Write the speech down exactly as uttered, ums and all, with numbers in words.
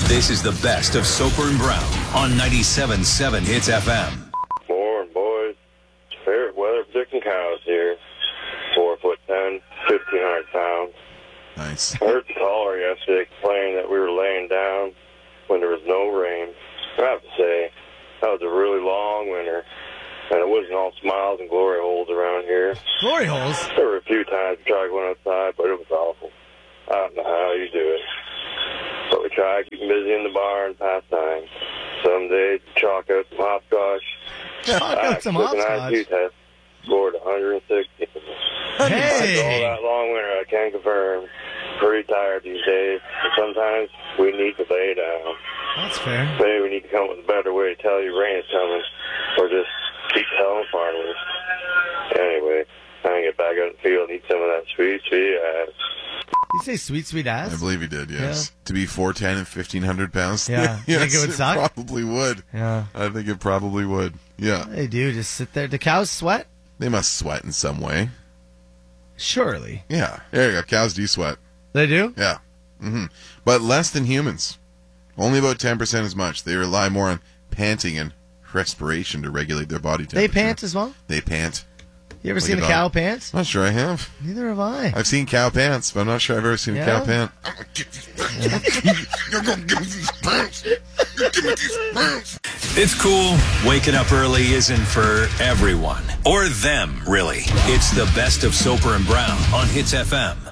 This is the best of Soper and Brown on ninety-seven point seven Hits F M. Morning, boys. Favorite weather predicting cows here. Four foot ten, fifteen hundred pounds. Nice. I heard the caller yesterday complain that we were laying down when there was no rain. I have to say, that was a really long winter, and it wasn't all smiles and glory holes around here. Glory holes? There were a few times we tried going outside, but it was awful. I don't know how you do it. But we try to keep busy in the barn past time. Some days, chalk out some hopscotch. Chalk out some took an hopscotch? I Q test, scored one hundred sixty. Hey! After all that long winter, I can confirm, pretty tired these days. And sometimes we need to lay down. That's fair. Maybe we need to come up with a better way to tell you rain is coming, or just keep telling farmers. Anyway, I'm going to get back out in the field and eat some of that sweet, sweet ass. You say sweet, sweet ass? I believe he did, yes. To be four ten and fifteen hundred pounds? Yeah. yes, Think it would suck? probably would. Yeah. I think it probably would. Yeah. They do. Just sit there. Do cows sweat? They must sweat in some way. Surely. Yeah. There you go. Cows do sweat. They do? Yeah. hmm But less than humans. Only about ten percent as much. They rely more on panting and respiration to regulate their body temperature. They pant as well? They pant. You ever Like seen a a dog. cow pants? Not sure I have. Neither have I. I've seen cow pants, but I'm not sure I've ever seen Yeah? a cow pant. You're going to give me these pants. You give me these pants. It's cool. Waking up early isn't for everyone. Or them, really. It's the best of Soper and Brown on Hits F M.